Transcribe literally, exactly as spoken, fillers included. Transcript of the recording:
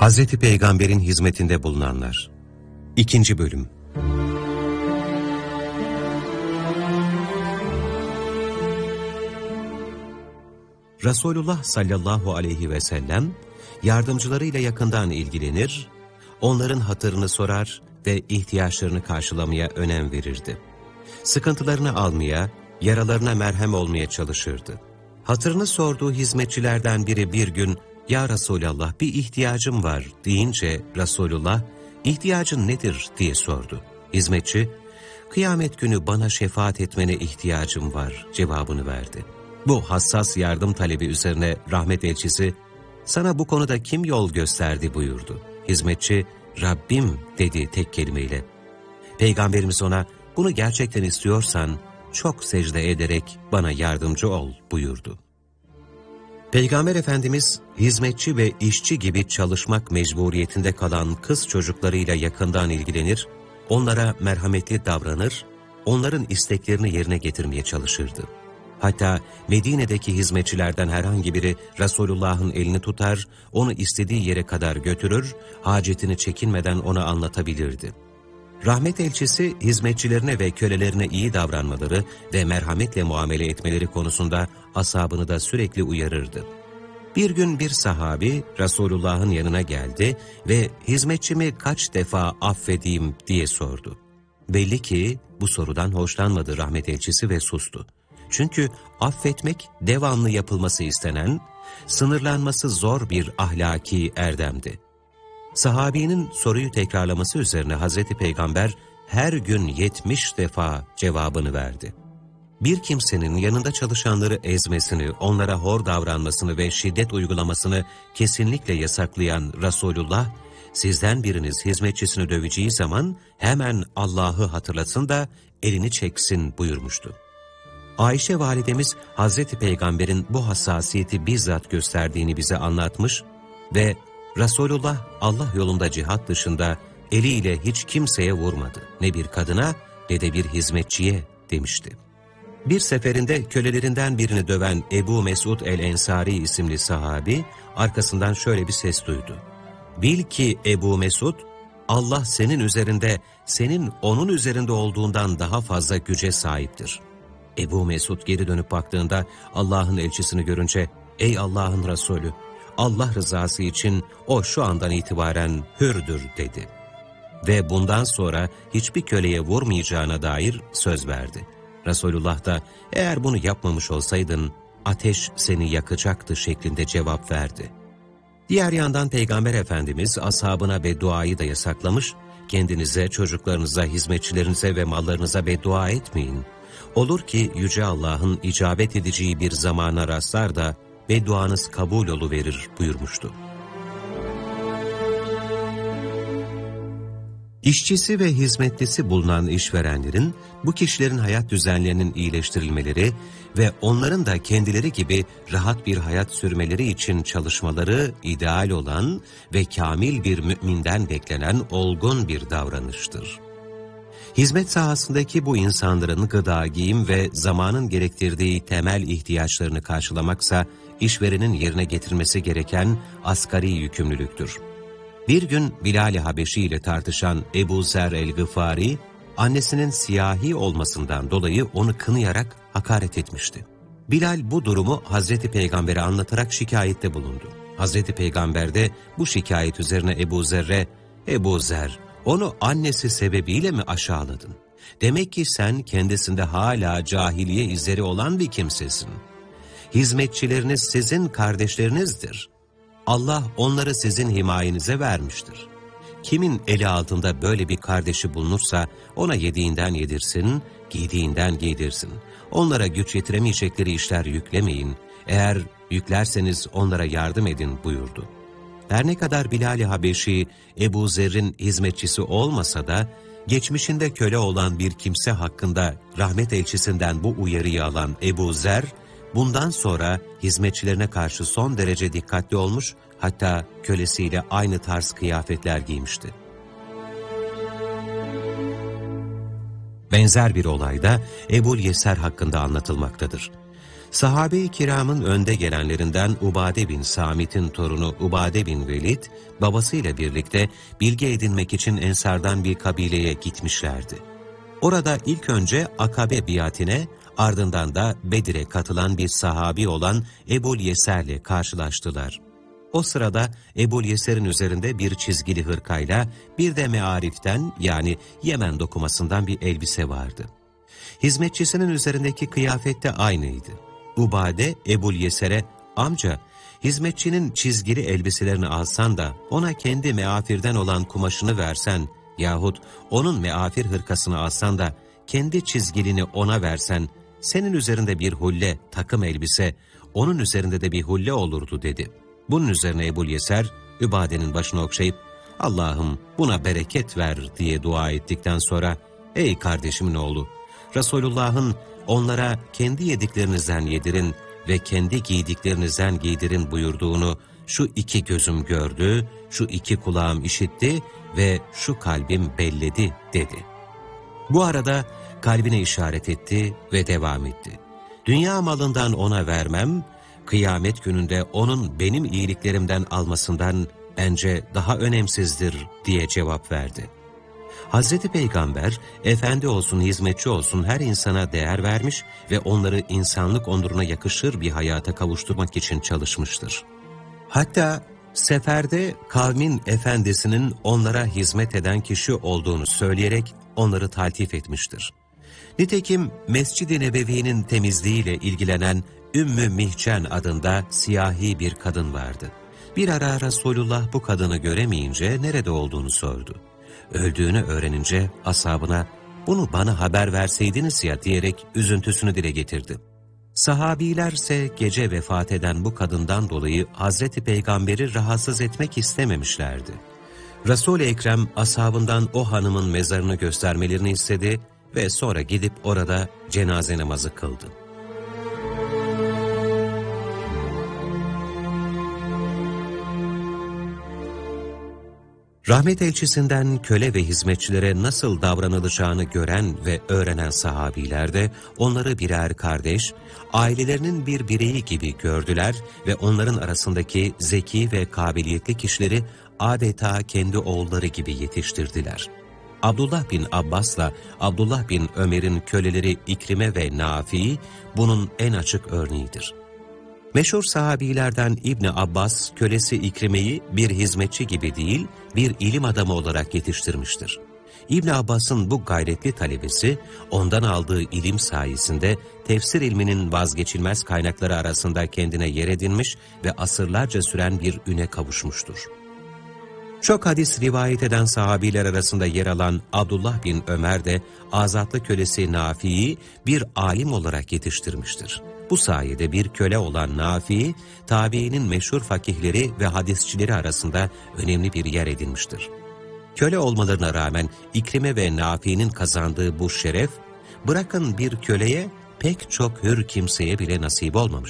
Hazreti Peygamber'in hizmetinde bulunanlar. İkinci bölüm. Resulullah sallallahu aleyhi ve sellem yardımcılarıyla yakından ilgilenir, onların hatırını sorar ve ihtiyaçlarını karşılamaya önem verirdi. Sıkıntılarını almaya, yaralarına merhem olmaya çalışırdı. Hatırını sorduğu hizmetçilerden biri bir gün, "Ya Resulallah, bir ihtiyacım var," deyince Resulullah, "İhtiyacın nedir?" diye sordu. Hizmetçi, "Kıyamet günü bana şefaat etmene ihtiyacım var," cevabını verdi. Bu hassas yardım talebi üzerine rahmet elçisi, "Sana bu konuda kim yol gösterdi?" buyurdu. Hizmetçi, "Rabbim," dedi tek kelimeyle. Peygamberimiz ona, "Bunu gerçekten istiyorsan çok secde ederek bana yardımcı ol," buyurdu. Peygamber Efendimiz, hizmetçi ve işçi gibi çalışmak mecburiyetinde kalan kız çocuklarıyla yakından ilgilenir, onlara merhametli davranır, onların isteklerini yerine getirmeye çalışırdı. Hatta Medine'deki hizmetçilerden herhangi biri Resulullah'ın elini tutar, onu istediği yere kadar götürür, hacetini çekinmeden ona anlatabilirdi. Rahmet elçisi, hizmetçilerine ve kölelerine iyi davranmaları ve merhametle muamele etmeleri konusunda ashabını da sürekli uyarırdı. Bir gün bir sahabi Resulullah'ın yanına geldi ve "Hizmetçimi kaç defa affedeyim?" diye sordu. Belli ki bu sorudan hoşlanmadı rahmet elçisi ve sustu. Çünkü affetmek devamlı yapılması istenen, sınırlanması zor bir ahlaki erdemdi. Sahabinin soruyu tekrarlaması üzerine Hazreti Peygamber her gün yetmiş defa cevabını verdi. Bir kimsenin yanında çalışanları ezmesini, onlara hor davranmasını ve şiddet uygulamasını kesinlikle yasaklayan Resulullah, "Sizden biriniz hizmetçisini döveceği zaman hemen Allah'ı hatırlasın da elini çeksin," buyurmuştu. Ayşe validemiz Hazreti Peygamber'in bu hassasiyeti bizzat gösterdiğini bize anlatmış ve Resulullah Allah yolunda cihat dışında eliyle hiç kimseye vurmadı. Ne bir kadına ne de bir hizmetçiye demişti. Bir seferinde kölelerinden birini döven Ebu Mesud el-Ensari isimli sahabi arkasından şöyle bir ses duydu. "Bil ki Ebu Mesud, Allah senin üzerinde, senin onun üzerinde olduğundan daha fazla güce sahiptir." Ebu Mesud geri dönüp baktığında Allah'ın elçisini görünce, "Ey Allah'ın Resulü, Allah rızası için o şu andan itibaren hürdür," dedi. Ve bundan sonra hiçbir köleye vurmayacağına dair söz verdi. Resulullah da, "Eğer bunu yapmamış olsaydın ateş seni yakacaktı," şeklinde cevap verdi. Diğer yandan Peygamber Efendimiz ashabına bedduayı da yasaklamış, "Kendinize, çocuklarınıza, hizmetçilerinize ve mallarınıza beddua etmeyin. Olur ki Yüce Allah'ın icabet edeceği bir zamana rastlar da bedduanız kabul oluverir," buyurmuştu. İşçisi ve hizmetlisi bulunan işverenlerin bu kişilerin hayat düzenlerinin iyileştirilmeleri ve onların da kendileri gibi rahat bir hayat sürmeleri için çalışmaları ideal olan ve kamil bir müminden beklenen olgun bir davranıştır. Hizmet sahasındaki bu insanların gıda, giyim ve zamanın gerektirdiği temel ihtiyaçlarını karşılamaksa işverenin yerine getirmesi gereken asgari yükümlülüktür. Bir gün Bilal-i Habeşi ile tartışan Ebu Zer el-Gıfari, annesinin siyahi olmasından dolayı onu kınayarak hakaret etmişti. Bilal bu durumu Hazreti Peygamber'e anlatarak şikayette bulundu. Hazreti Peygamber de bu şikayet üzerine Ebu Zer'e, "Ebu Zer, onu annesi sebebiyle mi aşağıladın? Demek ki sen kendisinde hala cahiliye izleri olan bir kimsesin. Hizmetçileriniz sizin kardeşlerinizdir. Allah onları sizin himayenize vermiştir. Kimin eli altında böyle bir kardeşi bulunursa ona yediğinden yedirsin, giydiğinden giydirsin. Onlara güç yetiremeyecekleri işler yüklemeyin. Eğer yüklerseniz onlara yardım edin," buyurdu. Her ne kadar Bilal-i Habeşi, Ebu Zer'in hizmetçisi olmasa da, geçmişinde köle olan bir kimse hakkında rahmet elçisinden bu uyarıyı alan Ebu Zer, bundan sonra hizmetçilerine karşı son derece dikkatli olmuş, hatta kölesiyle aynı tarz kıyafetler giymişti. Benzer bir olay da Ebu'l Yeser hakkında anlatılmaktadır. Sahabe-i kiramın önde gelenlerinden Ubade bin Samit'in torunu Ubade bin Velid, babasıyla birlikte bilgi edinmek için Ensar'dan bir kabileye gitmişlerdi. Orada ilk önce Akabe biatine, ardından da Bedir'e katılan bir sahabi olan Ebul Yeser'le karşılaştılar. O sırada Ebul Yeser'in üzerinde bir çizgili hırkayla bir de meariften yani Yemen dokumasından bir elbise vardı. Hizmetçisinin üzerindeki kıyafet de aynıydı. Ubade Ebul Yeser'e, amca hizmetçinin çizgili elbiselerini alsan da ona kendi meafirden olan kumaşını versen yahut onun meafir hırkasını alsan da kendi çizgilini ona versen, senin üzerinde bir hulle, takım elbise, onun üzerinde de bir hulle olurdu dedi. Bunun üzerine Ebul Yeser, Übade'nin başını okşayıp, Allah'ım buna bereket ver diye dua ettikten sonra, ey kardeşimin oğlu, Resulullah'ın onlara kendi yediklerinizden yedirin ve kendi giydiklerinizden giydirin buyurduğunu şu iki gözüm gördü, şu iki kulağım işitti ve şu kalbim belledi dedi. Bu arada kalbine işaret etti ve devam etti. Dünya malından ona vermem, kıyamet gününde onun benim iyiliklerimden almasından bence daha önemsizdir diye cevap verdi. Hazreti Peygamber, efendi olsun, hizmetçi olsun her insana değer vermiş ve onları insanlık onuruna yakışır bir hayata kavuşturmak için çalışmıştır. Hatta seferde kavmin efendisinin onlara hizmet eden kişi olduğunu söyleyerek onları taltif etmiştir. Nitekim Mescid-i Nebevi'nin temizliğiyle ilgilenen Ümmü Mihcen adında siyahi bir kadın vardı. Bir ara Resulullah bu kadını göremeyince nerede olduğunu sordu. Öldüğünü öğrenince ashabına bunu bana haber verseydiniz ya diyerek üzüntüsünü dile getirdi. Sahabilerse gece vefat eden bu kadından dolayı Hazreti Peygamber'i rahatsız etmek istememişlerdi. Resul-i Ekrem ashabından o hanımın mezarını göstermelerini istedi ve sonra gidip orada cenaze namazı kıldı. Rahmet elçisinden köle ve hizmetçilere nasıl davranılacağını gören ve öğrenen sahabiler de onları birer kardeş, ailelerinin bir bireyi gibi gördüler ve onların arasındaki zeki ve kabiliyetli kişileri adeta kendi oğulları gibi yetiştirdiler. Abdullah bin Abbas'la Abdullah bin Ömer'in köleleri İkrime ve Nafi bunun en açık örneğidir. Meşhur sahabilerden İbni Abbas, kölesi İkrime'yi bir hizmetçi gibi değil, bir ilim adamı olarak yetiştirmiştir. İbni Abbas'ın bu gayretli talebesi, ondan aldığı ilim sayesinde tefsir ilminin vazgeçilmez kaynakları arasında kendine yer edinmiş ve asırlarca süren bir üne kavuşmuştur. Çok hadis rivayet eden sahabiler arasında yer alan Abdullah bin Ömer de azatlı kölesi Nafi'yi bir alim olarak yetiştirmiştir. Bu sayede bir köle olan Nafi, tabiinin meşhur fakihleri ve hadisçileri arasında önemli bir yer edinmiştir. Köle olmalarına rağmen İkrime ve Nafi'nin kazandığı bu şeref, bırakın bir köleye pek çok hür kimseye bile nasip olmamıştır.